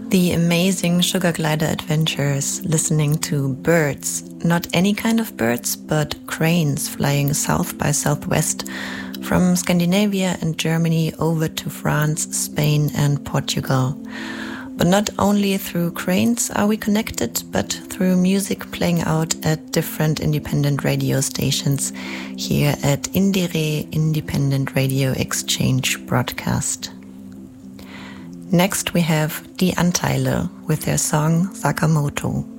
The amazing Sugar Glider adventures, listening to birds, not any kind of birds, but cranes flying south by southwest from Scandinavia and Germany over to France, Spain and Portugal. But not only through cranes are we connected, but through music playing out at different independent radio stations here at Indire Independent Radio Exchange broadcast. Next we have Die Anteile with their song Sakamoto.